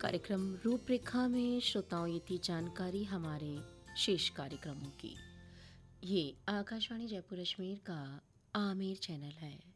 कार्यक्रम रूपरेखा में श्रोताओं ये थी जानकारी हमारे शेष कार्यक्रमों की। ये आकाशवाणी जयपुर अजमेर का आमेर चैनल है।